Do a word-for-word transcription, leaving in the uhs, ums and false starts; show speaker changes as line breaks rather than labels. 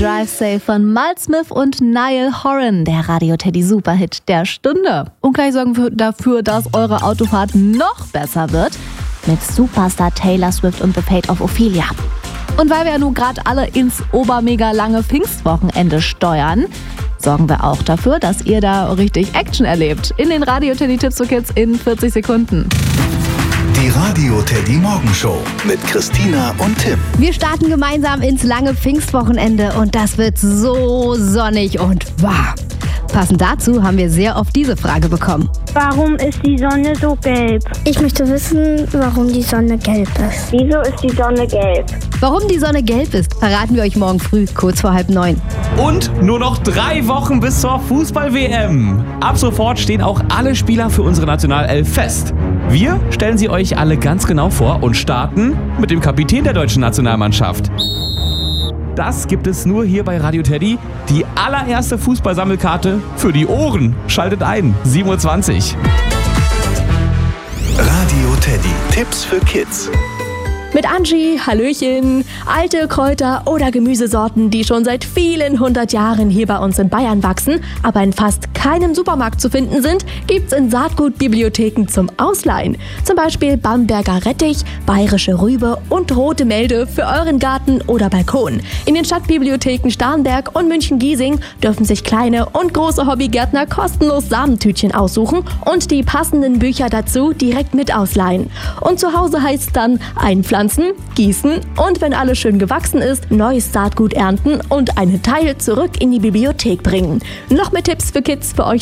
Drive Safe von Mal Smith und Niall Horan, der Radio Teddy Superhit der Stunde. Und gleich sorgen wir dafür, dass eure Autofahrt noch besser wird mit Superstar Taylor Swift und The Fate of Ophelia. Und weil wir ja nun gerade alle ins obermega lange Pfingstwochenende steuern, sorgen wir auch dafür, dass ihr da richtig Action erlebt. In den Radio Teddy Tipps für Kids in vierzig Sekunden.
Die Radio Teddy Morgenshow mit Christina und Tim.
Wir starten gemeinsam ins lange Pfingstwochenende und das wird so sonnig und warm. Passend dazu haben wir sehr oft diese Frage bekommen.
Warum ist die Sonne so gelb?
Ich möchte wissen, warum die Sonne gelb ist.
Wieso ist die Sonne gelb?
Warum die Sonne gelb ist, verraten wir euch morgen früh, kurz vor halb neun.
Und nur noch drei Wochen bis zur Fußball-W M. Ab sofort stehen auch alle Spieler für unsere Nationalelf fest. Wir stellen sie euch alle ganz genau vor und starten mit dem Kapitän der deutschen Nationalmannschaft. Das gibt es nur hier bei Radio Teddy. Die allererste Fußballsammelkarte für die Ohren. Schaltet ein, sieben Uhr zwanzig.
Radio Teddy. Tipps für Kids.
Mit Angie, Hallöchen, alte Kräuter oder Gemüsesorten, die schon seit vielen hundert Jahren hier bei uns in Bayern wachsen, aber in fast keinem Supermarkt zu finden sind, gibt's in Saatgutbibliotheken zum Ausleihen. Zum Beispiel Bamberger Rettich, bayerische Rübe und rote Melde für euren Garten oder Balkon. In den Stadtbibliotheken Starnberg und München-Giesing dürfen sich kleine und große Hobbygärtner kostenlos Samentütchen aussuchen und die passenden Bücher dazu direkt mit ausleihen. Und zu Hause heißt es dann einpflanzen, gießen und wenn alles schön gewachsen ist, neues Saatgut ernten und einen Teil zurück in die Bibliothek bringen. Noch mehr Tipps für Kids für euch